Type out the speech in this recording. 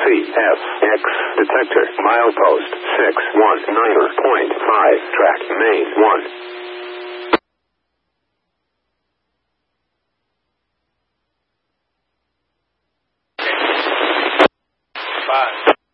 CFX detector. Milepost 619.5. Track main 1. 5.